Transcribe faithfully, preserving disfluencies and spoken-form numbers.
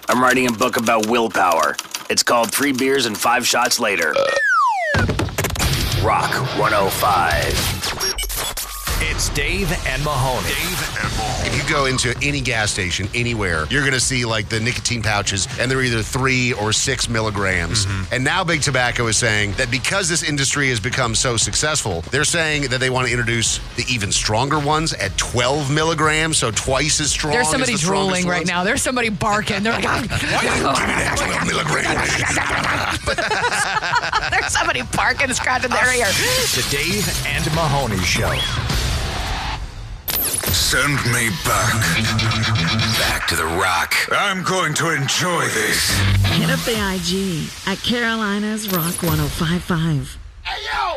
I'm writing a book about willpower. It's called Three Beers and Five Shots Later. Rock one oh five. It's Dave and Mahoney. Dave and Mahoney. If you go into any gas station anywhere, you're going to see like the nicotine pouches, and they're either three or six milligrams. Mm-hmm. And now Big Tobacco is saying that because this industry has become so successful, they're saying that they want to introduce the even stronger ones at twelve milligrams, so twice as strong. There's somebody as the drooling right ones. now. There's somebody barking. They're like, twelve milligrams. there's somebody barking and scratching their ear. The Dave and Mahoney Show. Send me back. Back to the Rock. I'm going to enjoy this. Hit up the I G at Carolina's Rock one oh five point five. Hey, yo!